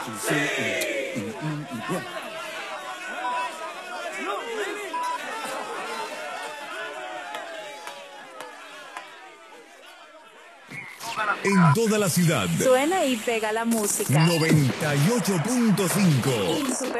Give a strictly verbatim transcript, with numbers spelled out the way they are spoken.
En toda la ciudad. Suena y pega la música. noventa y ocho punto cinco.